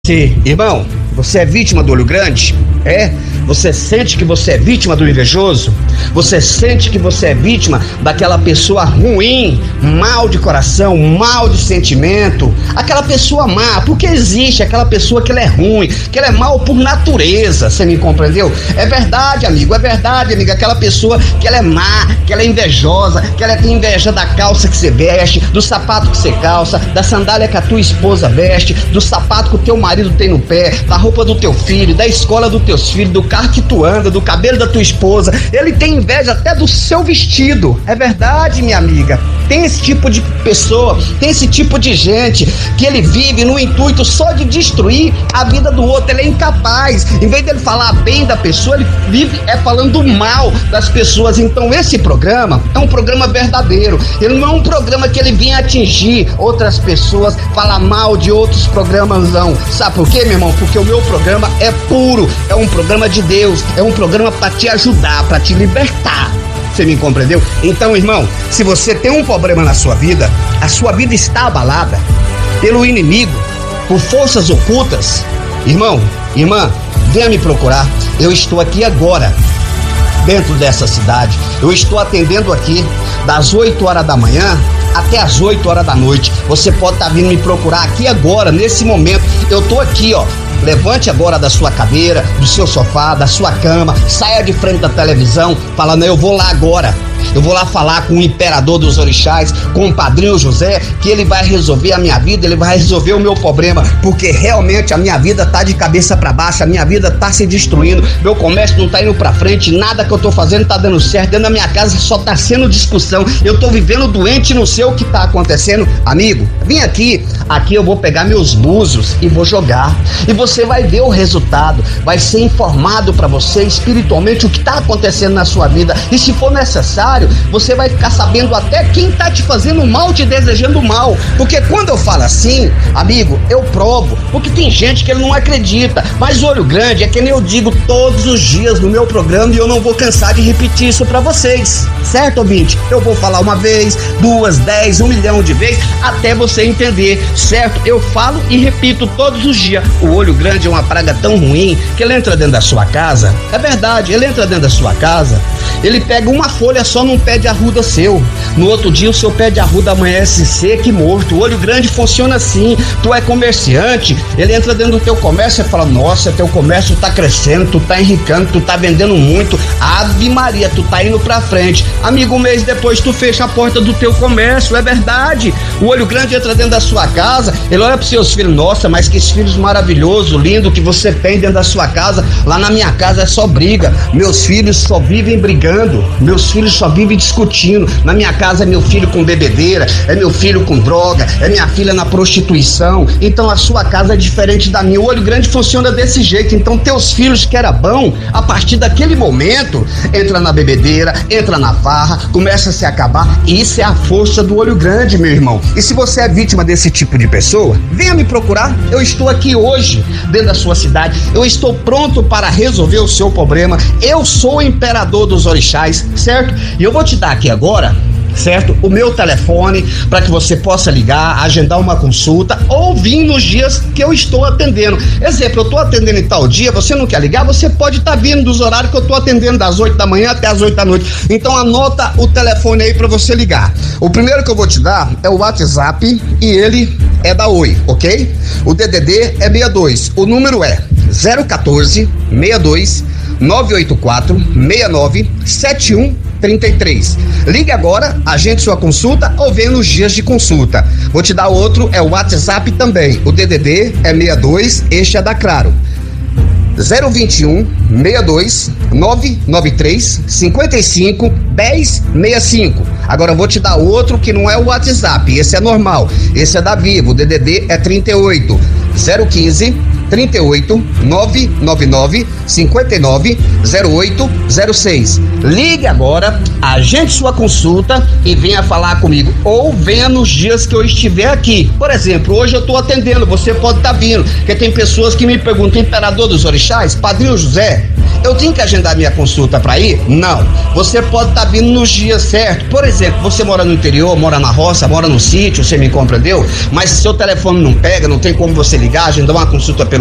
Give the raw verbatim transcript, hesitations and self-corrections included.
Sim, irmão, você é vítima do olho grande? É? Você sente que você é vítima do invejoso? Você sente que você é vítima daquela pessoa ruim, mal de coração, mal de sentimento? Aquela pessoa má, porque existe aquela pessoa que ela é ruim, que ela é mal por natureza, você me compreendeu? É verdade, amigo, é verdade, amiga, aquela pessoa que ela é má, que ela é invejosa, que ela tem inveja da calça que você veste, do sapato que você calça, da sandália que a tua esposa veste, do sapato que o teu marido tem no pé, da roupa do teu filho, da escola dos teus filhos, do carro que tu anda, do cabelo da tua esposa. Ele tem inveja até do seu vestido. É verdade, minha amiga. Tem esse tipo de pessoa, tem esse tipo de gente que ele vive no intuito só de destruir a vida do outro. Ele é incapaz. Em vez dele falar bem da pessoa, ele vive é falando mal das pessoas. Então esse programa é um programa verdadeiro. Ele não é um programa que ele vinha atingir outras pessoas, falar mal de outros programas, não. Sabe por quê, meu irmão? Porque o meu programa é puro, é um programa de Deus, é um programa para te ajudar, para te libertar. Você me compreendeu? Então, irmão, se você tem um problema na sua vida, a sua vida está abalada pelo inimigo, por forças ocultas, irmão, irmã, venha me procurar. Eu estou aqui agora, dentro dessa cidade. Eu estou atendendo aqui das oito horas da manhã até as oito horas da noite. Você pode estar vindo me procurar aqui agora, nesse momento. Eu tô aqui, ó. Levante agora da sua cadeira, do seu sofá, da sua cama, saia de frente da televisão, falando, eu vou lá agora. Eu vou lá falar com o imperador dos orixás, com o padrinho José, que ele vai resolver a minha vida, ele vai resolver o meu problema, porque realmente a minha vida tá de cabeça para baixo, a minha vida tá se destruindo, meu comércio não tá indo pra frente, nada que eu tô fazendo tá dando certo, dentro da minha casa só tá sendo discussão, eu tô vivendo doente, não sei o que tá acontecendo. Amigo, vem aqui, aqui eu vou pegar meus búzios e vou jogar, e você vai ver o resultado, vai ser informado para você espiritualmente o que tá acontecendo na sua vida, e se for necessário, você vai ficar sabendo até quem tá te fazendo mal, te desejando mal, porque quando eu falo assim, amigo, eu provo, porque tem gente que ele não acredita, mas olho grande é que nem eu digo todos os dias no meu programa e eu não vou cansar de repetir isso pra vocês, certo, ouvinte? Eu vou falar uma vez, duas, dez, um milhão de vezes, até você entender, certo? Eu falo e repito todos os dias, o olho grande é uma praga tão ruim que ele entra dentro da sua casa, é verdade, ele entra dentro da sua casa, ele pega uma folha só num pé de arruda seu, no outro dia o seu pé de arruda amanhece seco e morto. O olho grande funciona assim, tu é comerciante, ele entra dentro do teu comércio e fala, nossa, teu comércio tá crescendo, tu tá enricando, tu tá vendendo muito, Ave Maria, tu tá indo pra frente. Amigo, um mês depois tu fecha a porta do teu comércio, é verdade. O olho grande entra dentro da sua casa, ele olha pros seus filhos, nossa, mas que filhos maravilhosos, lindo que você tem dentro da sua casa. Lá na minha casa é só briga, meus filhos só vivem brigando, meus filhos só vivem discutindo, na minha casa é meu filho com bebedeira, é meu filho com droga, é minha filha na prostituição. Então a sua casa é diferente da minha. O olho grande funciona desse jeito. Então teus filhos que era bom, a partir daquele momento entra na bebedeira, entra na farra, começa a se acabar. Isso é a força do olho grande, meu irmão. E se você é vítima desse tipo de pessoa, venha me procurar. Eu estou aqui hoje dentro da sua cidade, eu estou pronto para resolver o seu problema. Eu sou o imperador dos orixás, certo? E eu vou te dar aqui agora, certo? O meu telefone para que você possa ligar, agendar uma consulta ou vir nos dias que eu estou atendendo. Exemplo, eu estou atendendo em tal dia, você não quer ligar, você pode estar tá vindo dos horários que eu estou atendendo, das oito da manhã até as oito da noite. Então anota o telefone aí para você ligar. O primeiro que eu vou te dar é o WhatsApp e ele é da Oi, ok? O D D D é sessenta e dois, o número é zero um quatro, sessenta e dois, nove oito quatro, sessenta e nove, sete um trinta e três. Ligue agora, agende sua consulta ou venha nos dias de consulta. Vou te dar outro, é o WhatsApp também. O D D D é sessenta e dois, este é da Claro. zero vinte e um, sessenta e dois, nove nove três, cinquenta e cinco, dez sessenta e cinco. Agora eu vou te dar outro que não é o WhatsApp, esse é normal. Esse é da Vivo, o D D D é trinta e oito, zero quinze, trinta e oito, nove nove nove, cinquenta e nove, zero oito zero seis. Ligue agora, agende sua consulta e venha falar comigo, ou venha nos dias que eu estiver aqui. Por exemplo, hoje eu estou atendendo, você pode estar tá vindo, porque tem pessoas que me perguntam: Imperador dos Orixás, Padrinho José, eu tenho que agendar minha consulta para ir? Não, você pode estar tá vindo nos dias certos. Por exemplo, você mora no interior, mora na roça, mora no sítio, você me compreendeu? Mas se seu telefone não pega, não tem como você ligar, agendar uma consulta pelo